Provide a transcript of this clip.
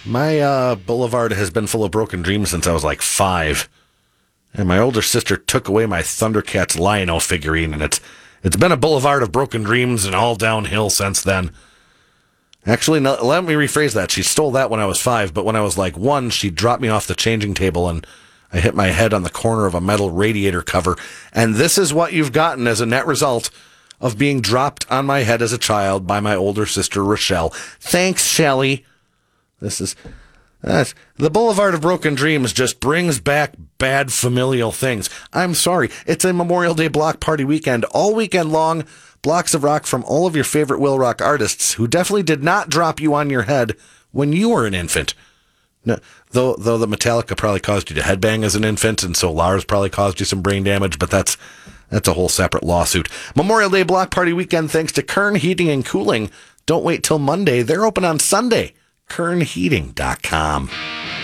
My boulevard has been full of broken dreams since I was like 5. And my older sister took away my Thundercats Lion-O figurine, and it's been a boulevard of broken dreams and all downhill since then. Actually, no, let me rephrase that. She stole that when I was 5, but when I was like 1, she dropped me off the changing table, and I hit my head on the corner of a metal radiator cover. And this is what you've gotten as a net result of being dropped on my head as a child by my older sister, Rochelle. Thanks, Shelley. The Boulevard of Broken Dreams just brings back bad familial things. I'm sorry. It's a Memorial Day block party weekend. All weekend long, blocks of rock from all of your favorite Will Rock artists who definitely did not drop you on your head when you were an infant. No, though the Metallica probably caused you to headbang as an infant, and so Lars probably caused you some brain damage, but that's a whole separate lawsuit. Memorial Day block party weekend thanks to Kern Heating and Cooling. Don't wait till Monday. They're open on Sunday. KernHeating.com.